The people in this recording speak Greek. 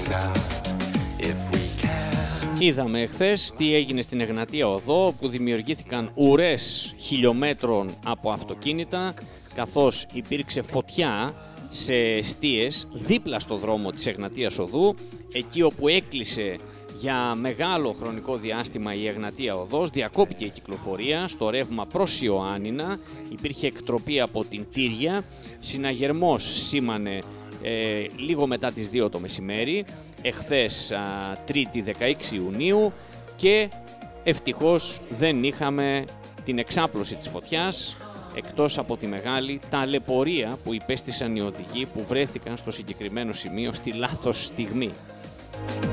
Είδαμε εχθές τι έγινε στην Εγνατία Οδό, που δημιουργήθηκαν ουρές χιλιόμετρων από αυτοκίνητα, καθώς υπήρξε φωτιά σε εστίες δίπλα στο δρόμο της Εγνατίας Οδού, εκεί όπου έκλεισε για μεγάλο χρονικό διάστημα η Εγνατία Οδός, διακόπηκε η κυκλοφορία στο ρεύμα προς Ιωάννινα, υπήρχε εκτροπή από την Τήρια, συναγερμός σήμανε λίγο μετά τις 2 το μεσημέρι, εχθές Τρίτη 16 Ιουνίου, και ευτυχώς δεν είχαμε την εξάπλωση της φωτιάς, εκτός από τη μεγάλη ταλαιπωρία που υπέστησαν οι οδηγοί που βρέθηκαν στο συγκεκριμένο σημείο στη λάθος στιγμή.